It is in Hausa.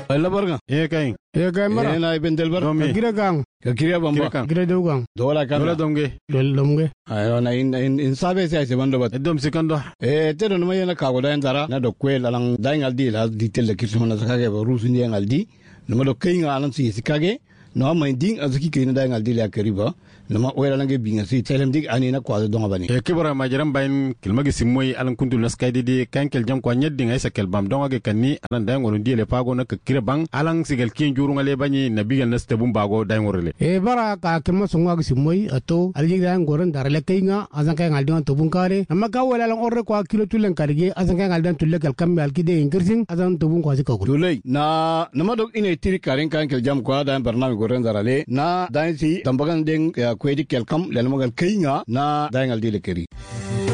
Allah barka. Kai. Kai mara. Na ibn Delbar. Gira gang. Ka kiriya bamba. Gira dogang. Dola kan. Dola domge. Domge. Ayo na in sabe sai bando bat. Dom sikando. Te don mai na ka goda en zara na do kwel alang dai ngaldi la di telle kisuma na sakage ba rusu ndi ngaldi. No do kai ngalan si sikage. No mai ding azuki kai na dai ngaldi la kariba. Nama oya lange binga si telem dig ani na kwa donga bani kibara majiran bayin kilmagi simmoy alan kuntul naskaydi di kankel jam kwa nyeddi ngay sakel bam donga ge kanni alan day ngonu diele pago na kire bang alan sigel kin juru ngale bani nabigal naste bum bago day ngorele bara ka kelma songwa ge simmoy ato aljig day ngoron darale kayga azan kay ngal don to bun kare amma ka wala lan orre kwa kilo tulen karge azan kay ngal dan tulle kal kambe alkide ingirsin azan to bun kwa sikko dulay na nama dok ine tiri karen kankel jam kwa dan barnami goren darale na dan si tambagan deng kwedi kelkam lelmagal kainga na dayangal dile keri